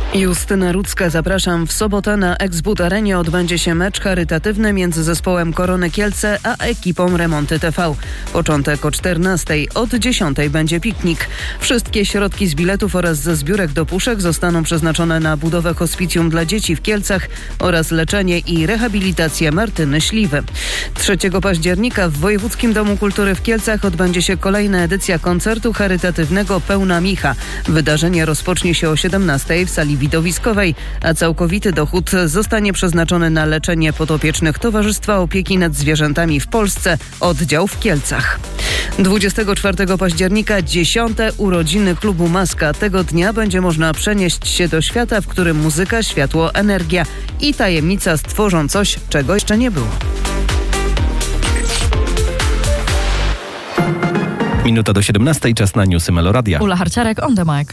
Justyna Rudzka, zapraszam. W sobotę na Ex-But Arenie odbędzie się mecz charytatywny między zespołem Korony Kielce a ekipą Remonty TV. Początek o 14:00, od 10:00 będzie piknik. Wszystkie środki z biletów oraz ze zbiórek do puszek zostaną przeznaczone na budowę hospicjum dla dzieci w Kielcach oraz leczenie i rehabilitację Martyny Śliwy. 3 października w Wojewódzkim Domu Kultury w Kielcach odbędzie się kolejna edycja koncertu charytatywnego Pełna Micha. Wydarzenie rozpocznie się o 17:00 w sali widowiskowej, a całkowity dochód zostanie przeznaczony na leczenie podopiecznych Towarzystwa Opieki nad Zwierzętami w Polsce, oddział w Kielcach. 24 października 10. urodziny klubu Maska. Tego dnia będzie można przenieść się do świata, w którym muzyka, światło, energia i tajemnica stworzą coś, czego jeszcze nie było. Minuta do 17:00, czas na newsy Meloradia. Ula Harciarek, on the mic.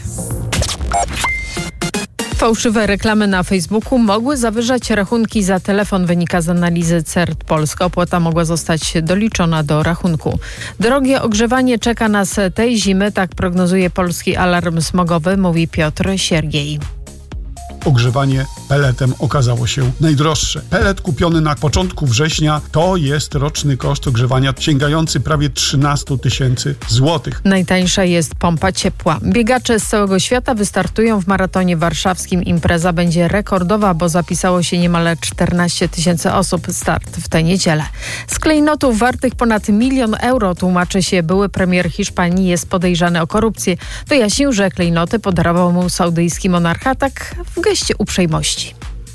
Fałszywe reklamy na Facebooku mogły zawyżać rachunki za telefon, wynika z analizy CERT Polska. Opłata mogła zostać doliczona do rachunku. Drogie ogrzewanie czeka nas tej zimy, tak prognozuje Polski Alarm Smogowy, mówi Piotr Siergiej. Ogrzewanie peletem okazało się najdroższe. Pelet kupiony na początku września to jest roczny koszt ogrzewania sięgający prawie 13 000 złotych. Najtańsza jest pompa ciepła. Biegacze z całego świata wystartują w maratonie warszawskim. Impreza będzie rekordowa, bo zapisało się niemal 14 000 osób. Start w tę niedzielę. Z klejnotów wartych ponad 1 000 000 euro, tłumaczy się były premier Hiszpanii, jest podejrzany o korupcję. Wyjaśnił, że klejnoty podarował mu saudyjski monarcha, tak w geście uprzejmości.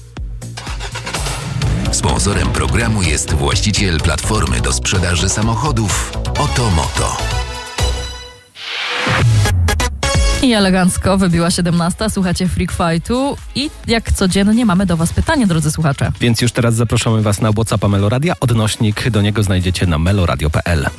Sponsorem programu jest właściciel platformy do sprzedaży samochodów Otomoto. I elegancko wybiła 17:00, słuchacie Freak Fightu i jak codziennie mamy do Was pytanie, drodzy słuchacze. Więc już teraz zapraszamy Was na WhatsAppa Meloradia. Odnośnik do niego znajdziecie na meloradio.pl.